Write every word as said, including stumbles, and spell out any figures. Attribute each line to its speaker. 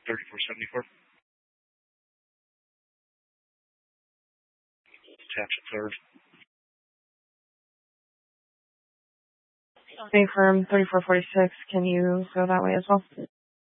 Speaker 1: thirty-four seventy-four. Attach a third.
Speaker 2: Stay firm, thirty-four forty-six. Can you go that way as well?